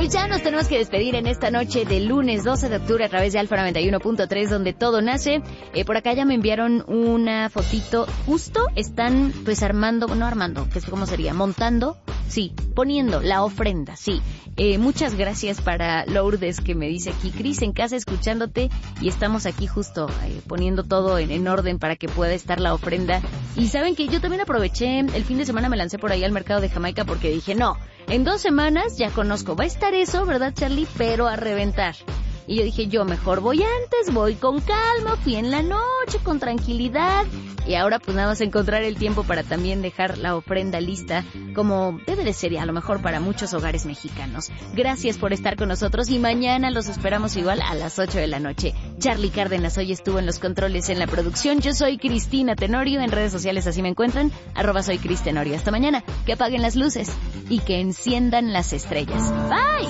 Pues ya nos tenemos que despedir en esta noche de lunes 12 de octubre a través de Alfa 91.3, donde todo nace. Por acá ya me enviaron una fotito. Justo están pues ¿cómo sería? Montando, sí, poniendo la ofrenda, sí. Muchas gracias para Lourdes, que me dice aquí, Cris, en casa escuchándote, y estamos aquí justo poniendo todo en orden para que pueda estar la ofrenda. Y saben que yo también aproveché, el fin de semana me lancé por ahí al mercado de Jamaica porque dije, no, en 2 semanas ya conozco, va a estar eso, ¿verdad, Charlie? Pero a reventar. Y yo dije, yo mejor voy antes, voy con calma, fui en la noche, con tranquilidad. Y ahora pues nada más encontrar el tiempo para también dejar la ofrenda lista, como debe de ser, a lo mejor para muchos hogares mexicanos. Gracias por estar con nosotros y mañana los esperamos igual a las 8 de la noche. Charlie Cárdenas hoy estuvo en los controles en la producción. Yo soy Cristina Tenorio, en redes sociales así me encuentran, @soy Cris Tenorio. Hasta mañana, que apaguen las luces y que enciendan las estrellas. Bye.